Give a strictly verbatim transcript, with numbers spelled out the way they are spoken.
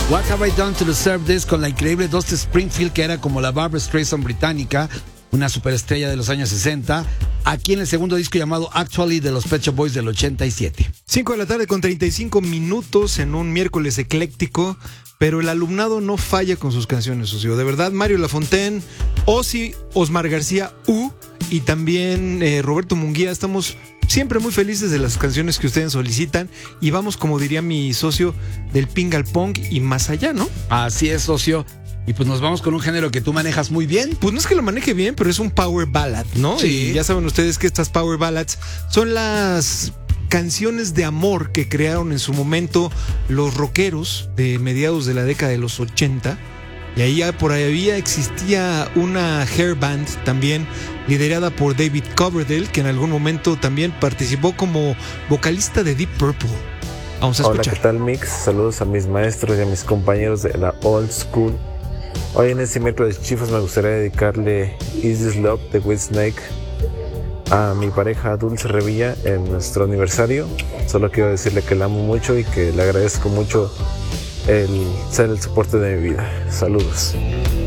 What Have I Done to Deserve This, con la increíble Dusty Springfield, que era como la Barbra Streisand británica, una superestrella de los años sesenta, aquí en el segundo disco llamado Actually de los Pet Shop Boys del ochenta y siete. cinco de la tarde con treinta y cinco minutos en un miércoles ecléctico, pero el alumnado no falla con sus canciones, socio. De verdad, Mario Lafontaine, Ozzy, Osmar García U y también eh, Roberto Munguía, estamos siempre muy felices de las canciones que ustedes solicitan y vamos, como diría mi socio, del ping al pong y más allá, ¿no? Así es, socio. Y pues nos vamos con un género que tú manejas muy bien. Pues no es que lo maneje bien, pero es un power ballad, ¿no? Sí. Y ya saben ustedes que estas power ballads son las canciones de amor que crearon en su momento los rockeros de mediados de la década de los ochenta. Y ahí ya por ahí existía una hair band también liderada por David Coverdale, que en algún momento también participó como vocalista de Deep Purple. Vamos a escuchar. Hola, ¿qué tal, Mix? Saludos a mis maestros y a mis compañeros de la Old School. Hoy en este miércoles chifas me gustaría dedicarle Is This Love de Whitesnake a mi pareja Dulce Revilla en nuestro aniversario. Solo quiero decirle que la amo mucho y que le agradezco mucho el ser el soporte de mi vida. Saludos.